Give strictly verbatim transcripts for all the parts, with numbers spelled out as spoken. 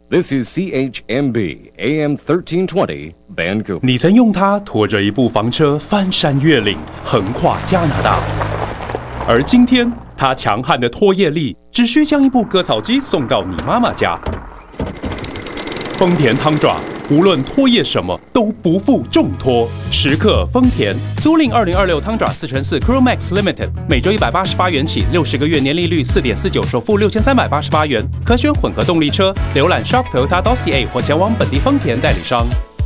This is C H M B A M thirteen twenty Vancouver。 你曾用它拖着一部房车翻山越岭，横跨加拿大，而今天它强悍的拖曳力，只需将一部割草机送到你妈妈家。丰田汤爪，无论拖曳什么都不负重拖，时刻丰田。租赁二零二六汤爪四乘四 Crew Max Limited， 每周一百八十八元起，六十个月年利率四点四九，首付六千三百八十八元，可选混合动力车。浏览 shop toyota dot c a 或前往本地丰田代理商。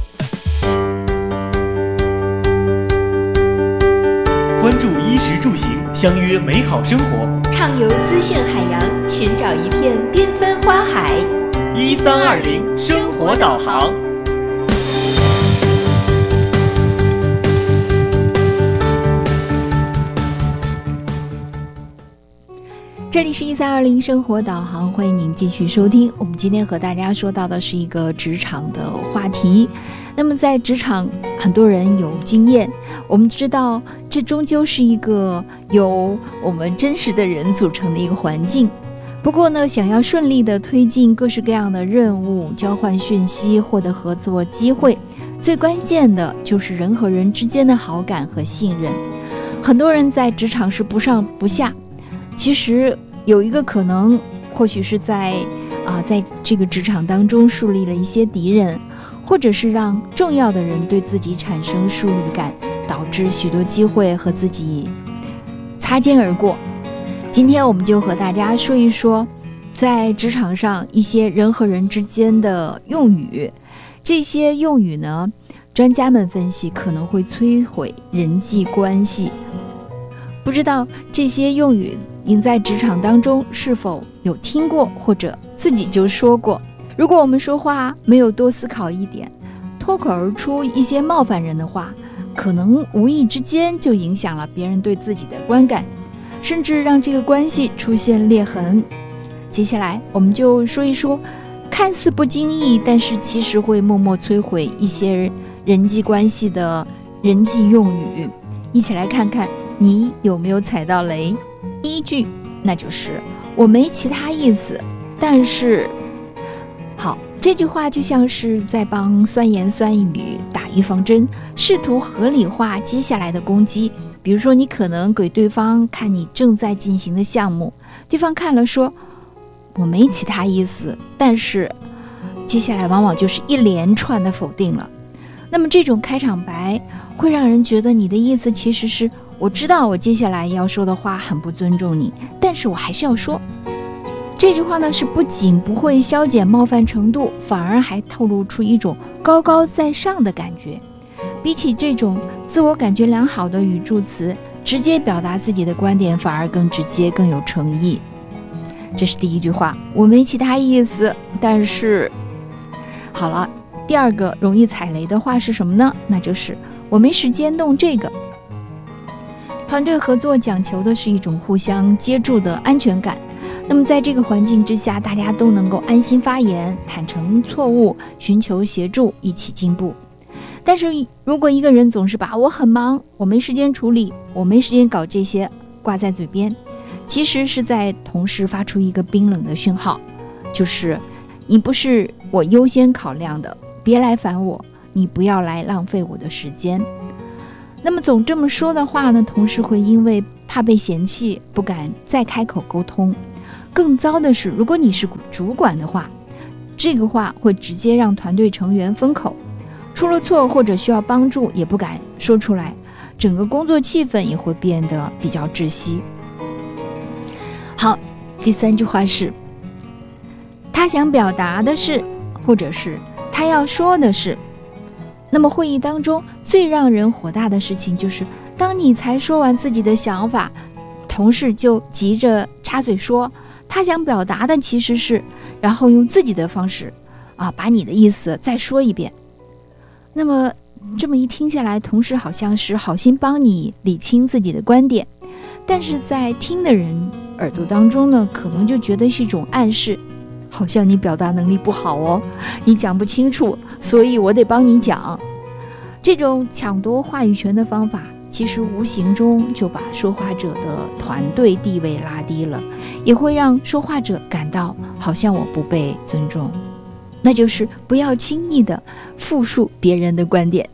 关注衣食住行，相约美好生活。 畅游资讯海洋，寻找一片缤纷花海。 一三二零生活导航。 这里是一三二零生活导航，欢迎您继续收听。我们今天和大家说到的是一个职场的话题。那么在职场，很多人有经验，我们知道这终究是一个由我们真实的人组成的一个环境。不过呢，想要顺利的推进各式各样的任务，交换讯息，获得合作机会，最关键的就是人和人之间的好感和信任。很多人在职场是不上不下，其实有一个可能，或许是在啊、呃，在这个职场当中树立了一些敌人，或者是让重要的人对自己产生疏离感，导致许多机会和自己擦肩而过。今天我们就和大家说一说，在职场上一些人和人之间的用语。这些用语呢，专家们分析可能会摧毁人际关系。不知道这些用语您在职场当中是否有听过，或者自己就说过？如果我们说话没有多思考一点，脱口而出一些冒犯人的话，可能无意之间就影响了别人对自己的观感，甚至让这个关系出现裂痕。接下来我们就说一说看似不经意，但是其实会默默摧毁一些人际关系的人际用语，一起来看看你有没有踩到雷。第一句，那就是我没其他意思，但是好，这句话就像是在帮酸言酸语打预防针，试图合理化接下来的攻击。比如说，你可能给对方看你正在进行的项目，对方看了说我没其他意思，但是接下来往往就是一连串的否定了。那么这种开场白会让人觉得你的意思其实是，我知道我接下来要说的话很不尊重你，但是我还是要说。这句话呢，是不仅不会消减冒犯程度，反而还透露出一种高高在上的感觉。比起这种自我感觉良好的语助词，直接表达自己的观点反而更直接，更有诚意。这是第一句话，我没其他意思，但是好了。第二个容易踩雷的话是什么呢？那就是我没时间弄这个。团队合作讲求的是一种互相接住的安全感，那么在这个环境之下，大家都能够安心发言，坦诚错误，寻求协助，一起进步。但是如果一个人总是把我很忙，我没时间处理，我没时间搞这些挂在嘴边，其实是在同时发出一个冰冷的讯号，就是你不是我优先考量的，别来烦我，你不要来浪费我的时间。那么总这么说的话呢，同事会因为怕被嫌弃，不敢再开口沟通。更糟的是，如果你是主管的话，这个话会直接让团队成员封口，出了错或者需要帮助也不敢说出来，整个工作气氛也会变得比较窒息。好，第三句话是他想表达的是，或者是他要说的是。那么会议当中最让人火大的事情就是，当你才说完自己的想法，同事就急着插嘴说他想表达的其实是，然后用自己的方式啊把你的意思再说一遍。那么这么一听下来，同事好像是好心帮你理清自己的观点，但是在听的人耳朵当中呢，可能就觉得是一种暗示，好像你表达能力不好哦，你讲不清楚，所以我得帮你讲。这种抢夺话语权的方法，其实无形中就把说话者的团队地位拉低了，也会让说话者感到好像我不被尊重。 那就是不要轻易的复述别人的观点。